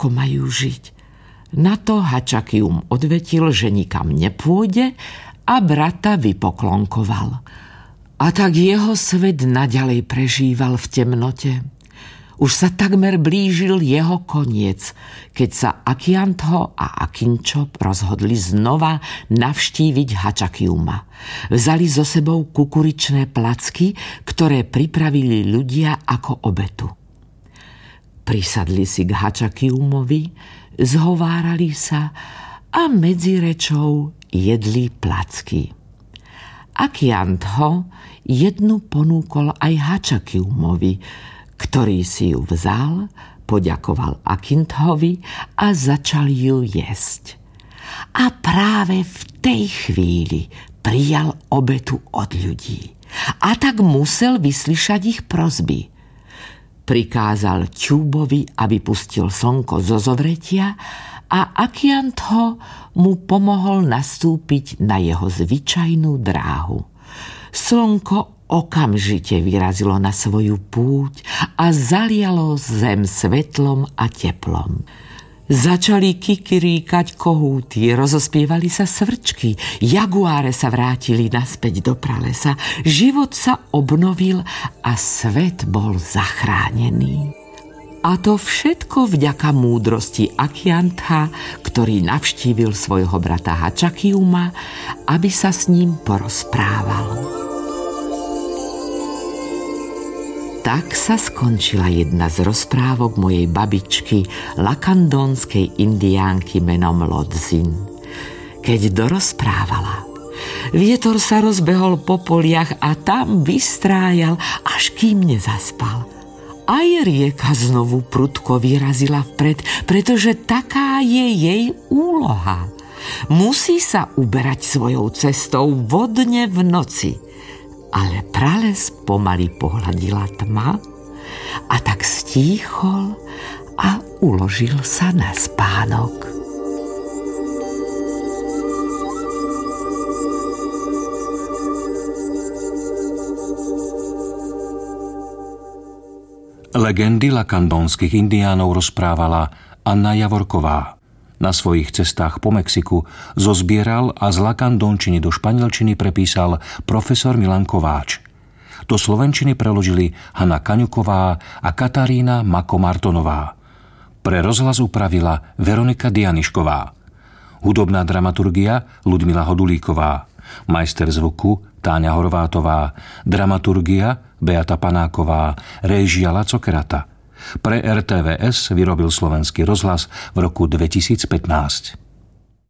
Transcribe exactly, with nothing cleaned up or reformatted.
ako majú žiť. Na to Hačakium odvetil, že nikam nepôjde a brata vypoklonkoval. A tak jeho svet naďalej prežíval v temnote. Už sa takmer blížil jeho koniec, keď sa Akiantho a Akinčop rozhodli znova navštíviť Hačakiuma. Vzali so sebou kukuričné placky, ktoré pripravili ľudia ako obetu. Prisadli si k Hačakiumovi, zhovárali sa a medzi rečou jedli placky. Akiantho jednu ponúkol aj Hačakiumovi, ktorý si ju vzal, poďakoval Akinthovi a začal ju jesť. A práve v tej chvíli prijal obetu od ľudí. A tak musel vyslyšať ich prosby. Prikázal Ťúbovi, aby pustil slnko zo zovretia a Akiantho mu pomohol nastúpiť na jeho zvyčajnú dráhu. Slnko okamžite vyrazilo na svoju púť a zalialo zem svetlom a teplom. Začali kikiríkať kohúty, rozospievali sa svrčky, jaguáre sa vrátili naspäť do pralesa, život sa obnovil a svet bol zachránený. A to všetko vďaka múdrosti Akiantha, ktorý navštívil svojho brata Hačakiuma, aby sa s ním porozprával. Tak sa skončila jedna z rozprávok mojej babičky, lakandónskej indiánky menom Lodzin. Keď dorozprávala, vietor sa rozbehol po poliach a tam vystrájal, až kým nezaspal. Aj rieka znovu prudko vyrazila vpred, pretože taká je jej úloha. Musí sa uberať svojou cestou vodne v noci. Ale prales pomaly pohľadila tma a tak stíchol a uložil sa na spánok. Legendy lakandónskych indiánov rozprávala Anna Javorková. Na svojich cestách po Mexiku zozbieral a z lakandónčiny do španielčiny prepísal profesor Milan Kováč. Do slovenčiny preložili Hana Kaňuková a Katarína Mako-Martonová. Pre rozhlas upravila Veronika Dianišková. Hudobná dramaturgia Ludmila Hodulíková. Majster zvuku Táňa Horvátová. Dramaturgia Beata Panáková. Réžia Laco Kerata. Pre er té vé es vyrobil Slovenský rozhlas v roku dvetisícpätnásť.